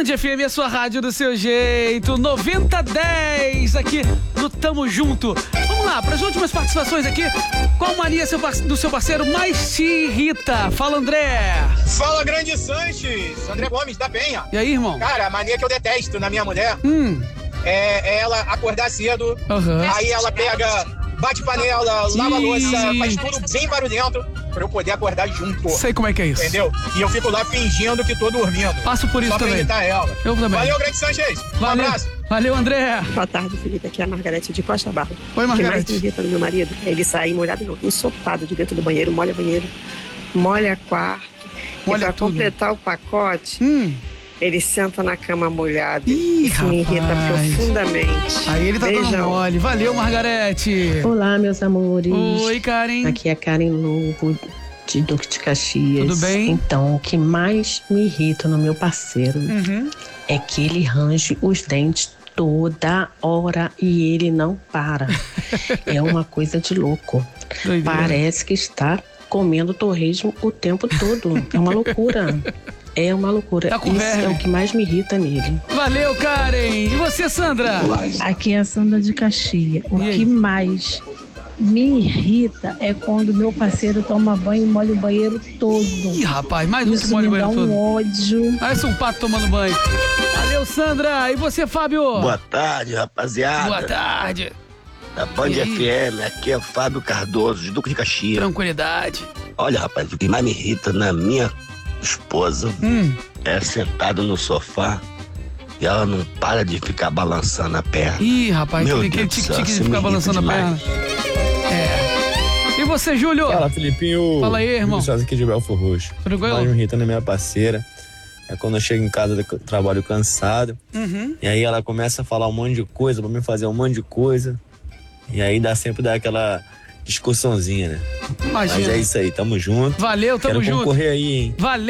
FM, a sua rádio do seu jeito, 9010 aqui no Tamo Junto. Vamos lá, para as últimas participações aqui. Qual mania do seu parceiro mais te irrita? Fala, André. Fala, grande Sanches. André Gomes, da Penha. E aí, irmão? Cara, a mania que eu detesto na minha mulher é ela acordar cedo, aí ela pega, bate panela, lava a louça, faz tudo bem barulhento pra eu poder acordar junto. Sei como é que é isso. Entendeu? E eu fico lá fingindo que tô dormindo. Passo por isso só também. Pra irritar ela. Eu também. Valeu, grande Sanches. Um abraço. Valeu, André. Boa tarde, Felipe. Aqui é a Margarete de Costa Barra. Oi, Margarete. O que mais me irrita no meu marido é ele sair molhado, não, ensopado de dentro do banheiro, molha banheiro, molha quarto. Molha e pra tudo. completar o pacote, ele senta na cama molhada. Ih, Isso me irrita rapaz. profundamente. Aí ele tá dando Beijão. mole. Valeu, Margarete. Olá, meus amores. Oi, Karen. Aqui é a Karen Lobo, de Duque de Caxias. Tudo bem? Então, o que mais me irrita no meu parceiro é que ele range os dentes toda hora e ele não para. É uma coisa de louco. Doideira. Parece que está comendo torresmo o tempo todo. É uma loucura. É uma loucura. Tá com Isso verme. é o que mais me irrita nele. Valeu, Karen. E você, Sandra? Aqui é a Sandra de Caxias. O E aí? que mais me irrita é quando meu parceiro toma banho e molha o banheiro todo. Ih, rapaz, mais um que Isso molha o me dá banheiro todo. um ódio. Parece um pato tomando banho. Valeu, Sandra. E você, Fábio? Boa tarde, rapaziada. Boa tarde. Da Band E aí? FM, aqui é Fábio Cardoso, de Duque de Caxias. Tranquilidade. Olha, rapaz, o que mais me irrita na minha esposa é sentado no sofá e ela não para de ficar balançando a perna. Ih, rapaz, Meu aquele Deus do céu, tique-tique de isso ficar me balançando a irrita perna. É. E você, Júlio? Fala, Felipinho. Fala aí, irmão. Júlio César aqui de Belfor Roxo. Tranquilo? Mais me irrita na minha parceira é quando eu chego em casa do trabalho cansado. E aí ela começa a falar um monte de coisa pra mim fazer um monte de coisa. E aí sempre dá aquela discussãozinha, né? Imagina. Mas é isso aí, tamo junto. Valeu, tamo Quero junto. concorrer aí, hein? Valeu.